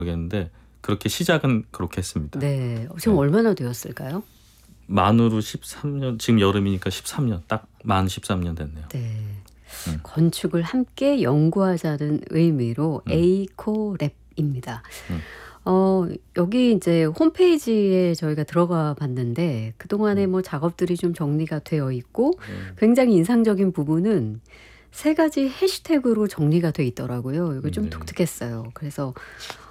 모르겠는데 그렇게 시작은 그렇게 했습니다. 네. 지금 네. 얼마나 되었을까요? 만으로 13년, 지금 여름이니까 13년, 딱 만 13년 됐네요. 네. 음. 건축을 함께 연구하자는 의미로 음. 에이코랩입니다. 음. 여기 이제 홈페이지에 저희가 들어가 봤는데 그동안에 뭐 작업들이 좀 정리가 되어 있고 굉장히 인상적인 부분은 3가지 해시태그로 정리가 돼 있더라고요. 이거 좀 네. 독특했어요. 그래서